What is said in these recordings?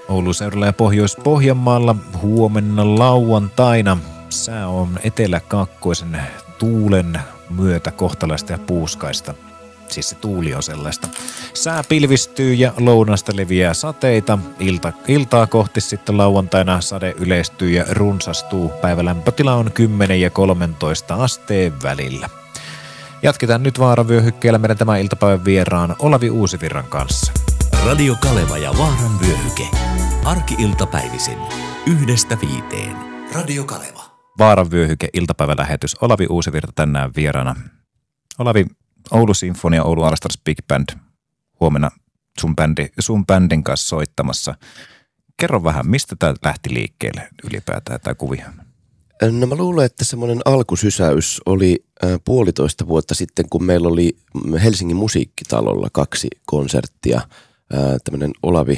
Oulun seudulla ja Pohjois-Pohjanmaalla huomenna lauantaina. Sää on etelä-kaakkoisen tuulen myötä kohtalaista ja puuskaista. Siis se tuuli on sellaista. Sää pilvistyy ja lounasta leviää sateita. Iltaa kohti sitten lauantaina sade yleistyy ja runsastuu. Päivälämpötila on 10 ja 13 asteen välillä. Jatketaan nyt Vaaran-vyöhykkeellä meidän tämän iltapäivän vieraan Olavi Uusivirran kanssa. Radio Kaleva ja Vaaran vyöhyke. Arki-iltapäivisin 1-5. Radio Kaleva. Vaaran-vyöhyke iltapäivälähetys. Olavi Uusivirta tänään vieraana. Olavi, Oulu Sinfonia, Oulu All-Stars Big Band. Huomenna sun bändin kanssa soittamassa. Kerro vähän, mistä tämä lähti liikkeelle ylipäätään tämä kuvio? No mä luulen, että semmoinen alkusysäys oli 1,5 vuotta sitten, kun meillä oli Helsingin musiikkitalolla 2 konserttia. Tämmöinen Olavi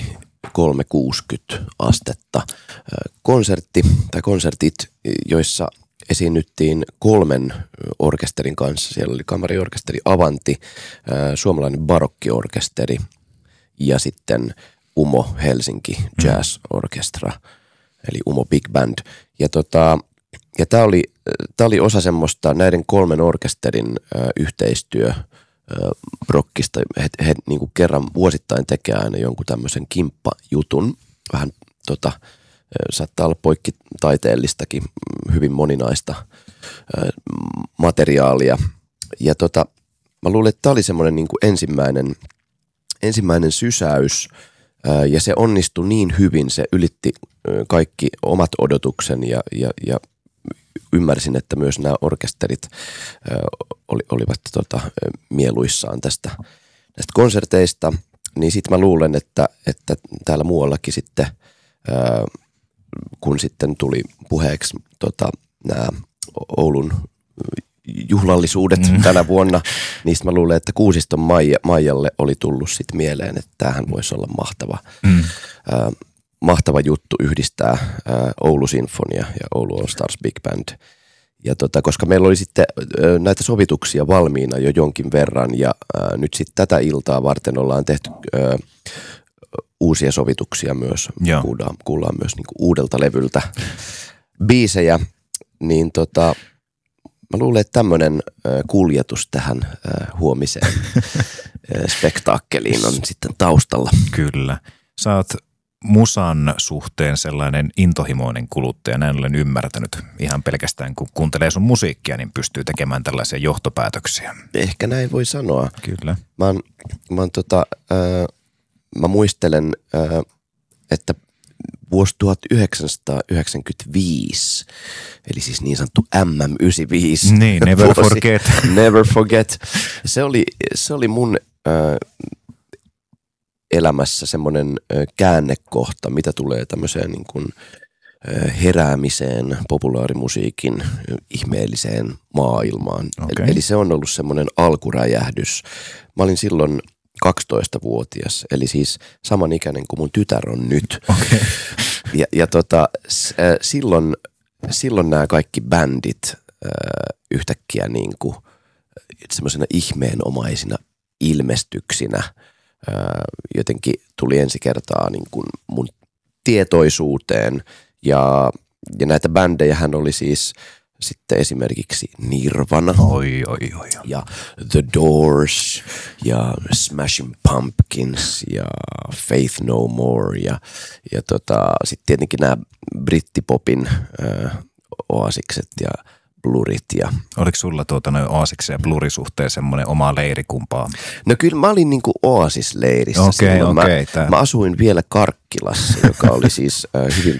360 astetta konsertit, joissa esiinnyttiin 3 orkesterin kanssa. Siellä oli kamariorkesteri Avanti, suomalainen barokkiorkesteri ja sitten UMO Helsinki Jazz Orchestra, eli UMO Big Band. Ja tämä oli osa semmoista näiden 3 orkesterin yhteistyö rockista. He niin kuin kerran vuosittain tekee aina jonkun tämmöisen kimppajutun, vähän saattaa olla poikkitaiteellistakin, hyvin moninaista materiaalia. Ja mä luulen, että tämä oli semmoinen niin kuin ensimmäinen sysäys, ja se onnistui niin hyvin, se ylitti kaikki omat odotuksen ja ymmärsin, että myös nämä orkesterit olivat mieluissaan näistä konserteista, niin sitten mä luulen, että täällä muuallakin sitten, kun sitten tuli puheeksi nämä Oulun juhlallisuudet tänä vuonna, niin mä luulen, että Kuusiston Maijalle oli tullut sitten mieleen, että tämähän voisi olla mahtava juttu yhdistää Oulu Sinfonia ja Oulu All Stars Big Band. Ja koska meillä oli sitten näitä sovituksia valmiina jo jonkin verran ja nyt sitten tätä iltaa varten ollaan tehty uusia sovituksia myös. Kuullaan myös niinku uudelta levyltä biisejä, niin mä luulen, että tämmöinen kuljetus tähän huomiseen spektaakkeliin on sitten taustalla. Kyllä. Sä oot musan suhteen sellainen intohimoinen kuluttaja, näin olen ymmärtänyt. Ihan pelkästään kun kuuntelee sun musiikkia, niin pystyy tekemään tällaisia johtopäätöksiä. Ehkä näin voi sanoa. Kyllä. Mä muistelen, että vuosi 1995, eli siis niin sanottu MM95. Niin, never forget. Never forget. Se oli mun elämässä semmoinen käännekohta, mitä tulee tämmöiseen niin kuin heräämiseen populaarimusiikin ihmeelliseen maailmaan. Okay. Eli se on ollut semmoinen alkuräjähdys. Mä olin silloin 12-vuotias, eli siis samanikäinen kuin mun tytär on nyt. Okay. Ja silloin nämä kaikki bändit yhtäkkiä niin kuin semmoisena ihmeenomaisina ilmestyksinä jotenkin tuli ensi kertaa niin kuin mun tietoisuuteen. Ja näitä bändejähän oli siis sitten esimerkiksi Nirvana ja The Doors ja Smashing Pumpkins ja Faith No More ja sitten tietenkin nämä brittipopin Oasikset ja Blurit. Oliko sulla Oasiksen ja Blurin suhteen semmoinen oma leiri kumpaa? No kyllä mä olin niinku Oasis-leirissä. Mä asuin vielä Karkkilassa, joka oli siis hyvin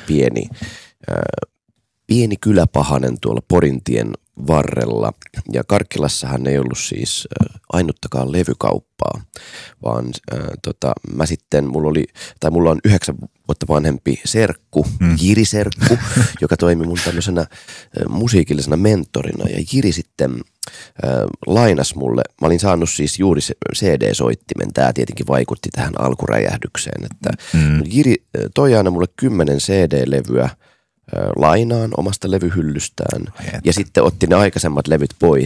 pieni kyläpahanen tuolla Porintien varrella. Ja Karkkilassahan ei ollut siis ainuttakaan levykauppaa, vaan mulla on 9 vuotta vanhempi serkku, Jiri Serkku, joka toimi mun tämmöisenä musiikillisena mentorina. Ja Jiri sitten lainas mulle, mä olin saanut siis juuri CD-soittimen, tää tietenkin vaikutti tähän alkuräjähdykseen, että Jiri toi aina mulle 10 CD-levyä lainaan omasta levyhyllystään ja sitten otti ne aikaisemmat levyt pois